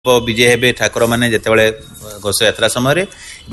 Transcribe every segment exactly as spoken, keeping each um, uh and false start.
विजय हेबे ठाकुर माने जेतेबेले घोष यात्रा समय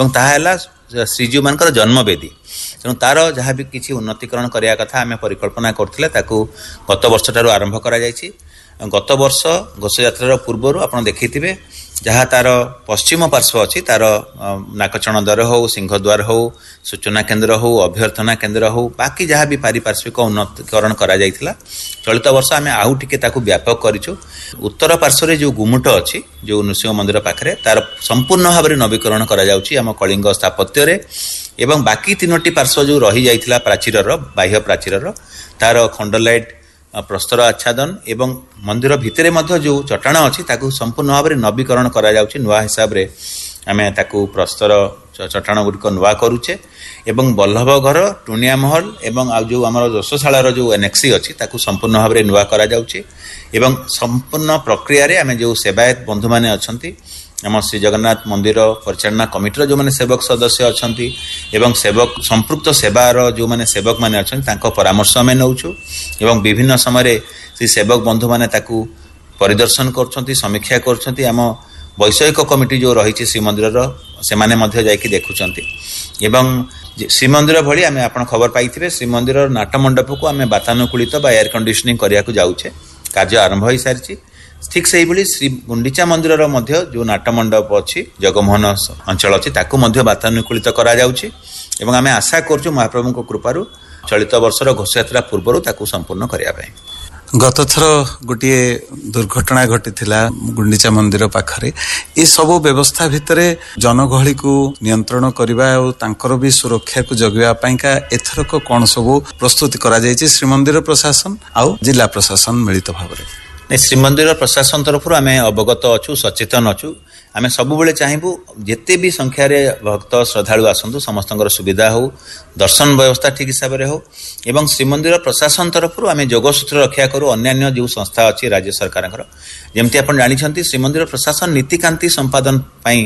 श्रीजीव मान जन्मवेदी तेणु तार जहाँ भी किसी उन्नतीकरण करने कथा आम परिकल्पना करथिले ताकू गत वर्ष ठारू आरंभ करा जायछि। गत वर्ष घोष यात्रा पूर्व आप देखिथिबे जहाँ तार पश्चिम पार्श्व अच्छी तार नाकचण द्वार हो सिंहद्वार हो सूचना केन्द्र हो अभ्यर्थना केन्द्र हो बाकी जहाँ भी पारिपार्श्विक उन्नतीकरण करा जायथिला चलित वर्ष आम आउ टिके ताकू व्यापक करिछु। उत्तर पार्श्व जो गुमुट अच्छी जो नृसिंह मंदिर पाखे तार संपूर्ण भाव में नवीकरण करा जाउछि आम कलिंग स्थापत्य एवं बाकी तीनोटी पार्श्व जो रही जाइथिला प्राचीर बाह्य प्राचीर तार खंडलाइट प्रस्तर आच्छादन एवं मंदिर भितरे मध्य जो चट्टाण अच्छी ताकू संपूर्ण भाव में नवीकरण करा जाउछि। नुआ हिसाब रे आमे ताकू प्रस्तर चट्टाण गुड़िक नुआ करुचे एवं बल्लभ घर टुनिया महल एवं आ जो आमर जोशशालार जो एनेक्सी अच्छी ताकू संपूर्ण भाव में नुआ करा जाउछि एवं संपूर्ण प्रक्रिया रे आमे जो सेवायत बंधु माने अछंती आम श्री जगन्नाथ मंदिर परिचालना कमिटीर जो मैंने सेवक सदस्य अछंती एवं सेवक संपृक्त सेवार जो मैंने सेवक माने अछंती तांको परामर्श आमे नउछु एवं विभिन्न समय से सेवक बंधु माने ताकू परिदर्शन करछंती समीक्षा करछंती। आम वैषयिक कमिटी जो रही श्रीमंदिर से माने मध्य जाइकी देखुचंती एवं श्रीमंदिर भली आमे आपण खबर पाइथिबे श्रीमंदिर नाटमंडप को आमे वातानुकूलित बा एयर कंडीशनिंग करिया को जाउछे कार्य आरंभ होई सारिछि। ठीक से ही श्री गुंडीचा मंदिर जो नाटमंडप अच्छी जगमोहन अंचल अच्छी ताकू वातानुकूलित करा जाउछि एवं आमे आशा करछु महाप्रभु को कृपारु चलित वर्षर घोष यात्रा पूर्व ताकू संपूर्ण करिया पय। गत थर गोटे दुर्घटना घटी गुंडीचा मंदिर पाखरे ये सब व्यवस्था भितर जनगहली को नियंत्रण करने और तांकर भी सुरक्षा को जगवा पाइका एथरक कौन सब प्रस्तुति करा जायछि श्रीमंदिर प्रशासन आउ जिला प्रशासन मिलित भाव में। श्रीमंदिर प्रशासन तरफ आम अवगत अच्छु सचेतन अच्छु आम सब बेले चाहबू जिते भी संख्यार भक्त श्रद्धालु आसतु समस्त सुविधा हो दर्शन व्यवस्था ठीक हिसाब से हो एवं श्रीमंदिर प्रशासन तरफ आम जोगसूत्र रक्षा करूँ अन्य जो संस्था अच्छी राज्य सरकार जमती आप जानते श्रीमंदिर प्रशासन नीतिकांति संपादन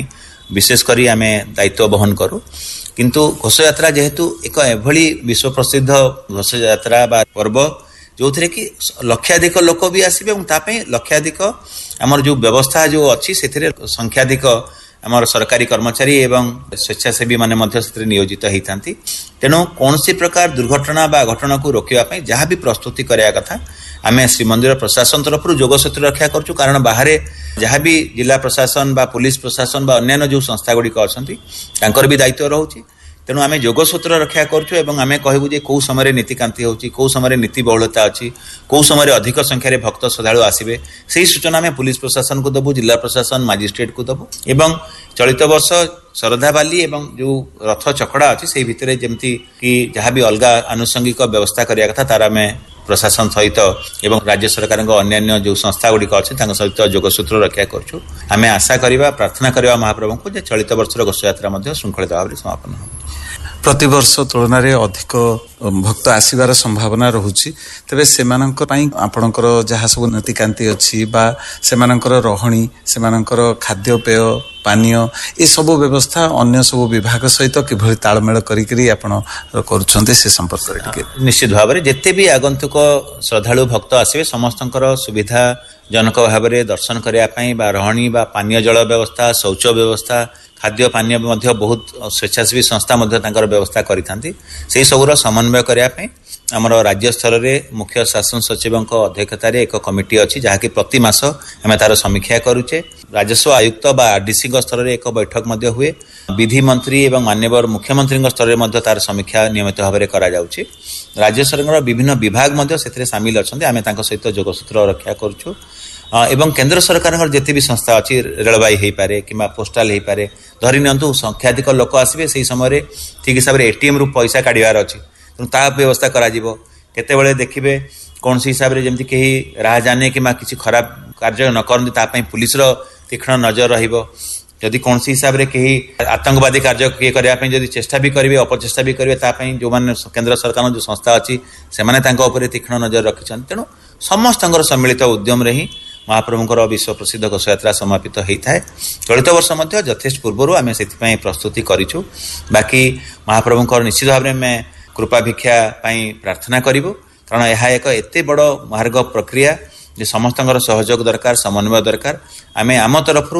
विशेषकर आम दायित्व बहन करूँ किंतु घोष यात्रा जेहेतु एक एभली विश्व प्रसिद्ध घोष यात्रा बा पर्व जो थे कि लक्षाधिक लोक भी आसबे लक्षाधिक आमर जो व्यवस्था जो अच्छी से संख्याधिक आमर सरकारी कर्मचारी एवं स्वेच्छासेवी माने नियोजित होता तेणु कौन सी प्रकार दुर्घटना बा घटना को रोकने जहाँ भी प्रस्तुति कराया कथा आम श्रीमंदिर प्रशासन तरफ जोगसूत्र रक्षा करूँ कारण बाहर जहाँ भी जिला प्रशासन बा पुलिस प्रशासन बा अन्य जो संस्था गुड़िक अच्छा भी दायित्व रोचे तेणु आम जोगसूत्र रक्षा करूँ आम कहूँ जे कौ समय नीतिकांति होची कौ समय नीति बहुलता अच्छी कौ समय अधिक संख्यार भक्त श्रद्धालु आसबे से सूचना आम पुलिस प्रशासन को दबू जिला प्रशासन मजिस्ट्रेट को दबू एवं चलित वर्ष श्रद्धावाली एवं जो रथ चकड़ा अच्छी से भितर जमती कि जहाँ भी अलग आनुषंगिक व्यवस्था करिया कथा तार आम प्रशासन सहित एवं राज्य सरकार अन्य जो संस्था गुड़िक अच्छे सहित जोगसूत्र रक्षा करूँ आम आशा करवा प्रार्थना करवा महाप्रभु को चलित वर्षर घोष यात्रा श्रृंखलित भाव में समापन हो। प्रति वर्ष तुलन अधिक भक्त आसबार संभावना रहुछि तेबे सेमानंकर पई आपणकर जहाँ सब नीतिकांति अच्छी बा सेमानंकर रहणी सेमानंकर खाद्यपेय पानीय ये सब व्यवस्था अन्य सब विभाग सहित किभली तालमेल करिकरी आपण करूछन्ते से संपर्क रे निश्चित भाव में जेते भी आगंतुक श्रद्धालु भक्त आसबे समस्तंकर सुविधा जनक भाव में दर्शन करने पाई बा रहणी बा पानीय जल व्यवस्था शौच व्यवस्था खाद्य पानीय बहुत स्वेच्छासेवी संस्था व्यवस्था करी सबूर समन्वय करने आमर राज्य स्तर में मुख्य शासन सचिव अध्यक्षता एक कमिटी अच्छी जहाँकि प्रति मास आम तार समीक्षा करुचे राजस्व आयुक्त बा आरडीसी स्तर में एक बैठक हुए विधि मंत्री एवं माननीय मुख्यमंत्री स्तर में तार समीक्षा नियमित भाव में करा जाउछि। राज्य सरकार विभिन्न विभाग से सामिल अच्छा आम सहित जोगसूत्र रक्षा करुछु एवं केंद्र सरकार जिते भी संस्था अच्छी रेलवाई हो पारे कि पोस्टाल हो पारे धरी नियंतु संख्याधिक लोक आसबे से समय ठीक हिसाब से एटीएम रु पैसा काढ़ार अच्छी तेणु ता व्यवस्था करते देखिए कौन सी हिसाब से जमी कहीं राह जाने कि किसी खराब कार्य न करती पुलिस तीक्ष्ण नजर रही कौन सी हिसाब से कहीं आतंकवादी कार्य किए करने चेष्टा भी करेंगे अपचेष्टा भी करेंगे जो मैंने केंद्र सरकार जो संस्था अच्छी से तीक्ष्ण नजर रखिंट तेणु समस्त सम्मिलित उद्यम ही महाप्रभुंकर विश्व प्रसिद्ध घोष यात्रा समापित होता है। चलित वर्ष यथेष्ट पूर्व आम से प्रस्तुति करूँ बाकी महाप्रभुंकर निश्चित भाव में कृपा भिक्षा प्रार्थना करूँ कारण यह एक एते बड़ मार्ग प्रक्रिया जे समस्त सहयोग दरकार समन्वय दरकार आम आम तरफ